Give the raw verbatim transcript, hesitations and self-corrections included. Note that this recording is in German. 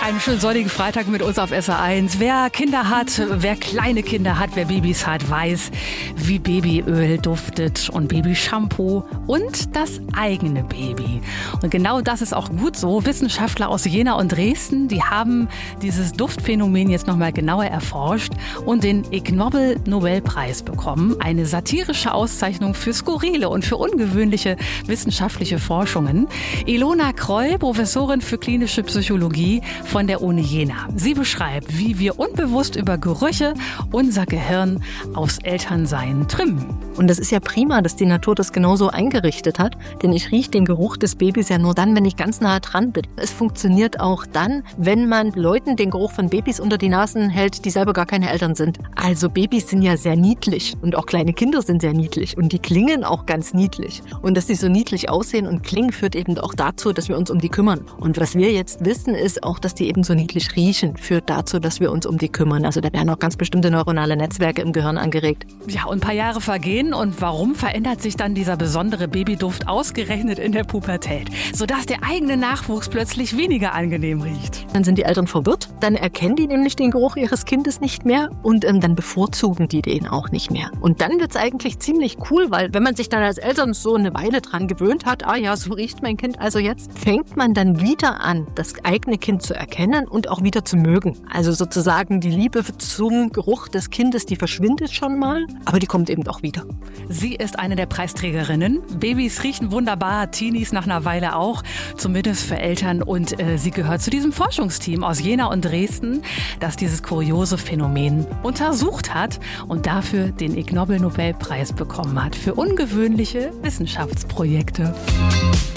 Einen schönen sonnigen Freitag mit uns auf S R eins. Wer Kinder hat, wer kleine Kinder hat, wer Babys hat, weiß, wie Babyöl duftet und Babyshampoo und das eigene Baby. Und genau das ist auch gut so. Wissenschaftler aus Jena und Dresden, die haben dieses Duftphänomen jetzt nochmal genauer erforscht und den Ig Nobel-Nobelpreis bekommen. Eine satirische Auszeichnung für skurrile und für ungewöhnliche wissenschaftliche Forschungen. Ilona Kroll, Professorin für klinische Psychologie von der Uni Jena. Sie beschreibt, wie wir unbewusst über Gerüche unser Gehirn aufs Elternsein trimmen. Und das ist ja prima, dass die Natur das genauso eingerichtet hat, denn ich rieche den Geruch des Babys ja nur dann, wenn ich ganz nah dran bin. Es funktioniert auch dann, wenn man Leuten den Geruch von Babys unter die Nasen hält, die selber gar keine Eltern sind. Also Babys sind ja sehr niedlich und auch kleine Kinder sind sehr niedlich und die klingen auch ganz niedlich. Und dass die so niedlich aussehen und klingen, führt eben auch dazu, dass wir uns um die kümmern. Und was wir jetzt wissen, ist auch, dass die eben so niedlich riechen, führt dazu, dass wir uns um die kümmern. Also da werden auch ganz bestimmte neuronale Netzwerke im Gehirn angeregt. Ja, und ein paar Jahre vergehen. Und warum verändert sich dann dieser besondere Babyduft ausgerechnet in der Pubertät, sodass der eigene Nachwuchs plötzlich weniger angenehm riecht? Dann sind die Eltern verwirrt, dann erkennen die nämlich den Geruch ihres Kindes nicht mehr und ähm, dann bevorzugen die den auch nicht mehr. Und dann wird es eigentlich ziemlich cool, weil wenn man sich dann als Eltern so eine Weile dran gewöhnt hat, ah ja, so riecht mein Kind also jetzt, fängt man dann wieder an, das eigene Kind zu erkennen und auch wieder zu mögen. Also sozusagen die Liebe zum Geruch des Kindes, die verschwindet schon mal, aber die kommt eben auch wieder. Sie ist eine der Preisträgerinnen. Babys riechen wunderbar, Teenies nach einer Weile auch, zumindest für Eltern. Und äh, sie gehört zu diesem Forschungsteam aus Jena und Dresden, das dieses kuriose Phänomen untersucht hat und dafür den Ig Nobel-Nobelpreis bekommen hat für ungewöhnliche Wissenschaftsprojekte.